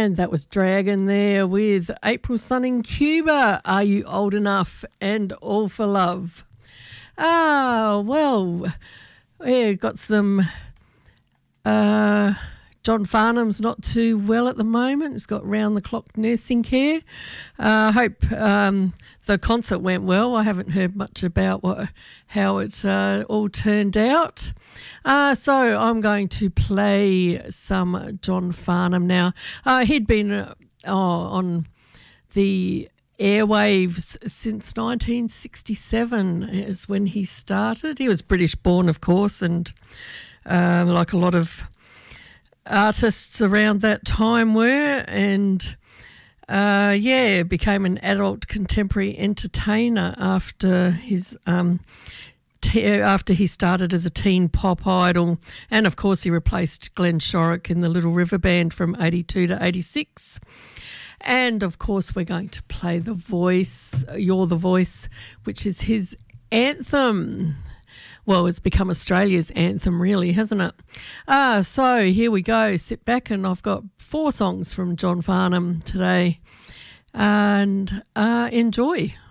And that was Dragon there with April Sun in Cuba. Are you old enough? And All for Love. Well, we've got some... John Farnham's not too well at the moment. He's got round-the-clock nursing care. I hope the concert went well. I haven't heard much about how it all turned out. So I'm going to play some John Farnham now. He'd been on the airwaves since 1967 is when he started. He was British-born, of course, and like a lot of artists around that time were, and became an adult contemporary entertainer after his after he started as a teen pop idol, and of course he replaced Glenn Shorrock in the Little River Band from 82 to 86. And of course we're going to play The Voice, You're the Voice, which is his anthem. Well, it's become Australia's anthem, really, hasn't it? So here we go. Sit back, and I've got 4 songs from John Farnham today. And enjoy.